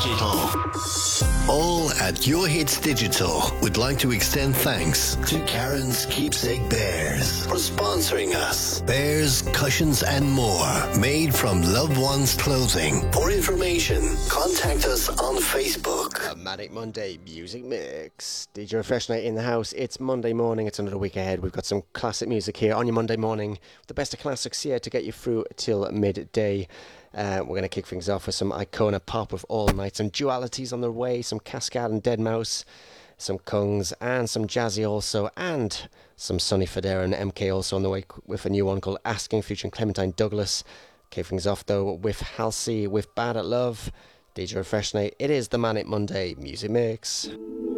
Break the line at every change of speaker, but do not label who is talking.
Digital. All at Your Hits Digital would like to extend thanks to Karen's Keepsake Bears for sponsoring us. Bears, cushions and more made from loved ones' clothing. For information, contact us on Facebook.
A Manic Monday Music Mix. DJ Refresh Night in the house. It's Monday morning. It's another week ahead. We've got some classic music here on your Monday morning. The best of classics here to get you through till midday. We're going to kick things off with some Icona pop with All Night, some dualities on the way, some Cascade and Deadmau5, some Kungs, and some Jazzy also, and some Sonny Fodera and MK also on the way with a new one called Asking featuring Clementine Douglas. Kick things off though with Halsey with Bad at Love. DJ Refresh Night. It is the Manic Monday Music Mix.